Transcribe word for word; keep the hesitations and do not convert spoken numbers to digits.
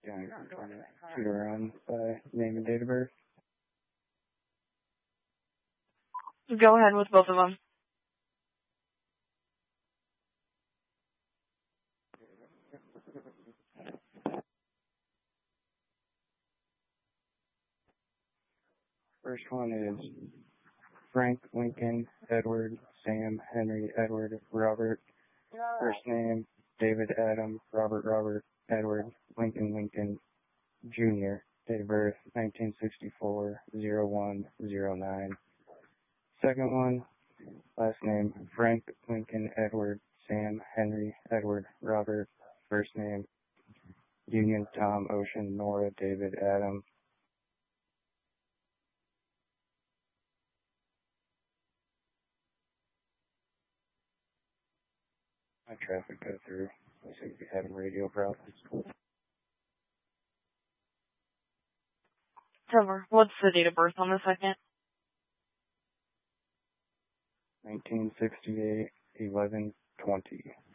Yeah, shoot around by name and date of birth. Go ahead with both of them. First one is Frank Lincoln Edward Sam Henry Edward Robert. First name David Adam Robert Robert Edward Lincoln Lincoln Junior Date of birth nineteen sixty-four oh one oh nine. Second one, last name Frank Lincoln Edward Sam Henry Edward Robert. First name Union Tom Ocean Nora David Adam. My traffic go through. I seem to be having radio problems. Trevor, what's the date of birth on the second? nineteen sixty-eight, eleven twenty.